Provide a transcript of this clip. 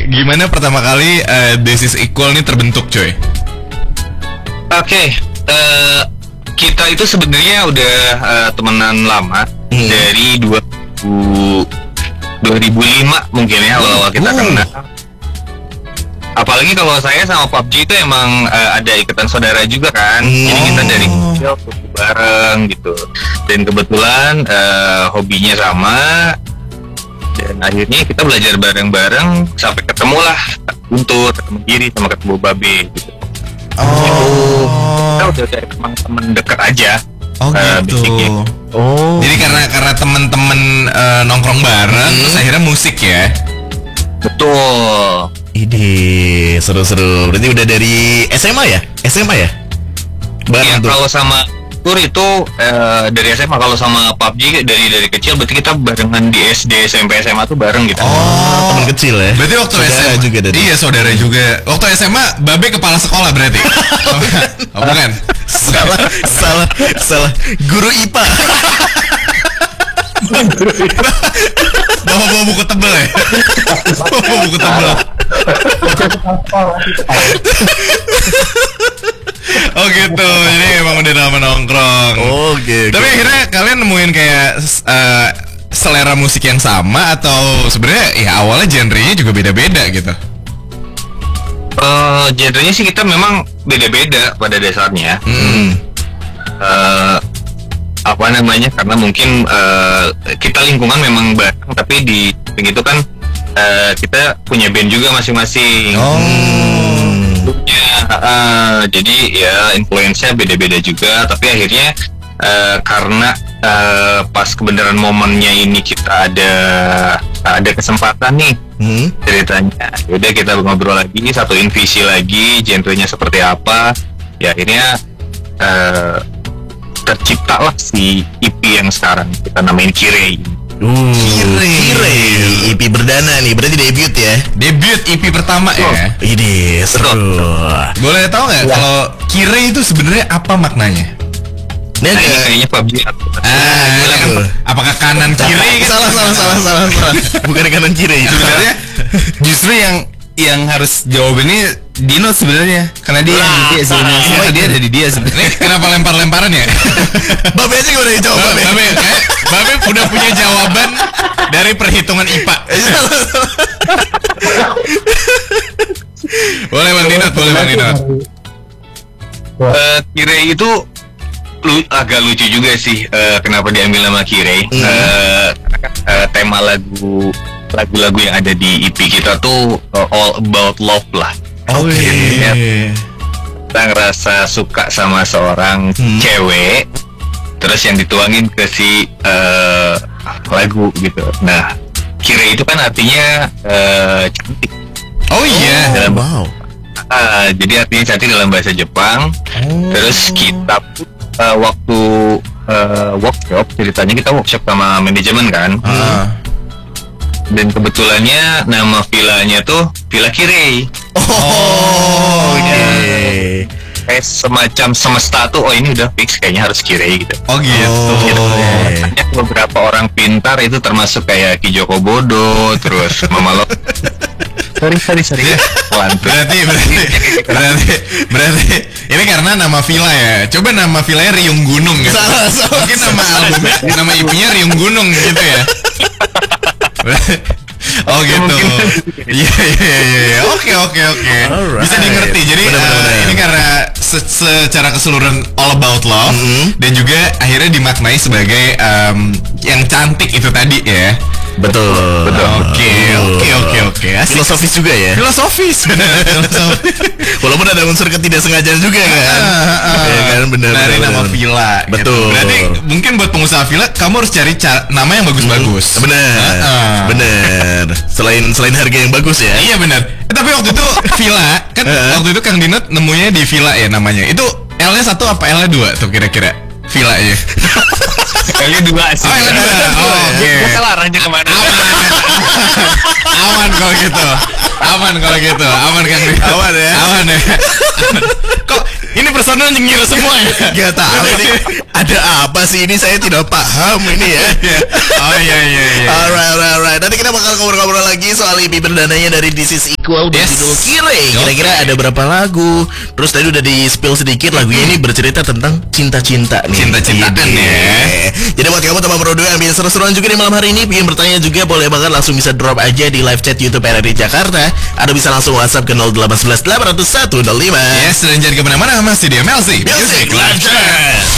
gimana pertama kali This Is Equal nih terbentuk, coy? Oke, kita itu sebenarnya udah temenan lama dari 2005 mungkin ya awal kita kenal. Apalagi kalau saya sama PUBG itu emang ada ikatan saudara juga kan. Jadi kita dari kecil bareng gitu. Dan kebetulan hobinya sama. Dan akhirnya kita belajar bareng-bareng sampai ketemu lah Guntur, ketemu Giri, sama ketemu Babe gitu. Kita udah kayak emang temen deket aja. Gitu. Jadi karena teman-teman nongkrong bareng, terus akhirnya musik ya. Betul. Ide seru-seru. Berarti udah dari SMA ya? Bareng tuh. Kalau sama Tur itu dari SMA. Kalau sama PUBG dari kecil, berarti kita barengan di SD, SMP, SMA tuh bareng gitu. Teman kecil ya. Berarti waktu saudara SMA juga dari. Iya, saudara juga. Waktu SMA Babe kepala sekolah berarti. Bukan. Salah. Guru IPA. Bawa buku tebel ya. Bawa buku tebel. Oh gitu, jadi emang udah lama nongkrong. Oke. Tapi akhirnya kalian nemuin kayak selera musik yang sama atau sebenarnya ya awalnya genrenya juga beda-beda gitu? Genrenya sih kita memang beda-beda pada dasarnya. Apa namanya? Karena mungkin kita lingkungan memang bareng, tapi di begitu kan kita punya band juga masing-masing. Jadi ya influence-nya beda-beda juga, tapi akhirnya karena pas kebenaran momennya ini kita ada kesempatan nih ceritanya, udah kita ngobrol lagi, satuin visi lagi, genrenya seperti apa, ya akhirnya terciptalah si EP yang sekarang kita namain Kirei. Kirei EP perdana nih, berarti debut ya? Debut EP pertama ya? Ini seru. Boleh tahu nggak kalau Kirei itu sebenarnya apa maknanya? Nah, ini kayaknya PUBG. Apakah kanan kiri? Salah. Bukan kanan kiri. Sebenarnya justru yang harus jawabannya Dino sebenarnya, karena dia sebenarnya dia ada di dia sebenarnya. Kenapa lempar-lemparan ya? Babe aja gak udah dijawab. Babe udah punya jawaban dari perhitungan IPA. Boleh Bang Dinot. Kirei itu agak lucu juga sih, kenapa diambil nama Kirei. Tema lagu-lagu yang ada di EP kita tuh all about love lah. Kita ngerasa suka sama seorang cewek, terus yang dituangin ke si lagu gitu. Nah, Kirei itu kan artinya cantik. Oh iya. Jadi artinya cantik dalam bahasa Jepang. Terus kita waktu workshop, ceritanya kita workshop sama manajemen kan. Dan kebetulannya nama villanya tuh Villa Kirei. Kayak semacam semesta tuh, ini udah fix kayaknya harus Kirei gitu. Hanya beberapa orang pintar itu termasuk kayak Ki Joko Bodo, terus Mama Lo. Sorry. Berarti ini karena nama villa ya. Coba nama villanya Riung Gunung gitu. Salah. Mungkin nama albumnya, nama IP-nya Riung Gunung gitu ya. Oh gitu. Iya. Oke. Bisa dimengerti. Jadi ini karena secara keseluruhan all about love dan juga akhirnya dimaknai sebagai yang cantik itu tadi ya. Betul. Oke. Filosofis juga ya. Filosofis. Walaupun ada unsur ketidaksengajaan juga kan. Ya kan, benar. Dari nama villa. Betul. Gitu. Berarti mungkin buat pengusaha villa kamu harus cari nama yang bagus-bagus. Benar. Selain harga yang bagus ya. Iya benar. Tapi waktu itu villa kan waktu itu Kang Dinot nemunya di villa ya namanya. Itu L-nya 1 apa L-nya 2 tuh kira-kira? Villa-nya. L-nya 2 sih. Oke. Salah arahnya kemana? Aman kalau gitu. Aman Kang Dinot. Aman ya. Kok ini sana ngira semua ya. Gak tahu ini ada apa sih ini, saya tidak paham ini ya. Oh iya. Alright. Nanti kita bakal ngobrol-ngobrol lagi soal EP perdananya dari This Is Equal berjudul Kire. Kira-kira ada berapa lagu? Terus tadi udah di spill sedikit, lagunya ini bercerita tentang cinta-cinta nih. Cinta-cintaan ya. Jadi buat kamu teman Pro 2 yang bisa seru-seruan juga di malam hari ini, pengen bertanya juga boleh banget langsung bisa drop aja di live chat YouTube RRI Jakarta, atau bisa langsung WhatsApp ke 0811 801 05. Yes, dan jangan kemana-mana, masih di MLC Music Live Chat.